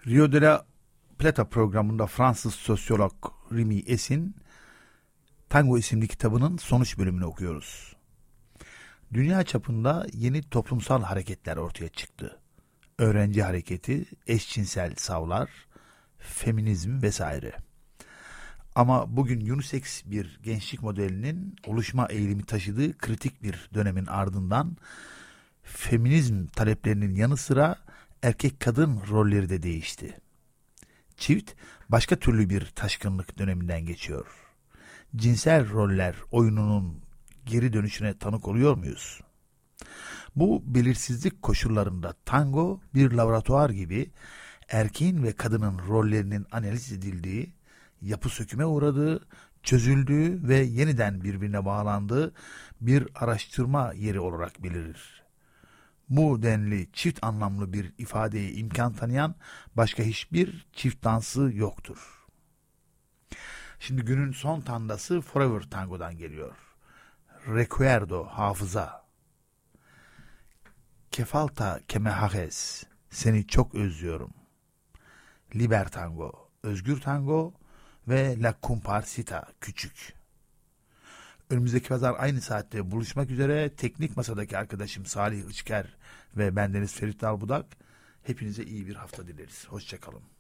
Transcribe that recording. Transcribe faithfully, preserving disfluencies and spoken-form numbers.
Rio de la Plata programında Fransız sosyolog Remy Es'in Tango isimli kitabının sonuç bölümünü okuyoruz. Dünya çapında yeni toplumsal hareketler ortaya çıktı. Öğrenci hareketi, eşcinsel savlar, feminizm vesaire. Ama bugün unisex bir gençlik modelinin oluşma eğilimi taşıdığı kritik bir dönemin ardından feminizm taleplerinin yanı sıra erkek kadın rolleri de değişti. Çift başka türlü bir taşkınlık döneminden geçiyor. Cinsel roller oyununun geri dönüşüne tanık oluyor muyuz? Bu belirsizlik koşullarında tango bir laboratuvar gibi erkeğin ve kadının rollerinin analiz edildiği, yapı söküme uğradığı, çözüldüğü ve yeniden birbirine bağlandığı bir araştırma yeri olarak belirir. Bu denli çift anlamlı bir ifadeye imkan tanıyan başka hiçbir çift dansı yoktur. Şimdi günün son tandası Forever Tango'dan geliyor. Recuerdo, hafıza. Que falta que me hagas, seni çok özlüyorum. Liber Tango, özgür tango ve La Comparsita, küçük. Önümüzdeki pazar aynı saatte buluşmak üzere. Teknik masadaki arkadaşım Salih Içker ve bendeniz Ferit Dalbudak. Hepinize iyi bir hafta dileriz. Hoşça kalın.